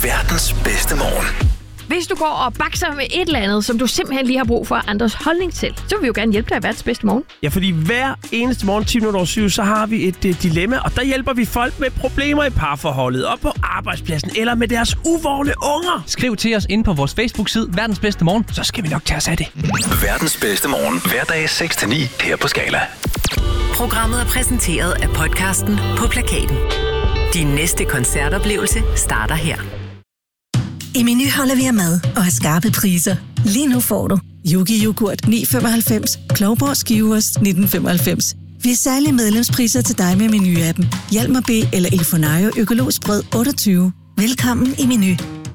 Verdens bedste morgen. Hvis du går og bakser med et eller andet, som du simpelthen lige har brug for andres holdning til, så vil vi jo gerne hjælpe dig i verdens bedste morgen. Ja, fordi hver eneste morgen 10:07, så har vi et dilemma, og der hjælper vi folk med problemer i parforholdet, og på arbejdspladsen, eller med deres uvågne unger. Skriv til os inde på vores Facebook-side, Verdens Bedste Morgen, så skal vi nok tage os af det. Verdens bedste morgen. Hverdag 6-9 her på Skala. Programmet er præsenteret af podcasten På Plakaten. Din næste koncertoplevelse starter her. I Meny holder vi af mad og har skarpe priser. Lige nu får du Yogi Yoghurt 9,95, Klovborg Skiveost 19,95. Vi har særlige medlemspriser til dig med Meny-appen. Hjalmar B eller Ilfonayo Økologisk Brød 28. Velkommen i Meny.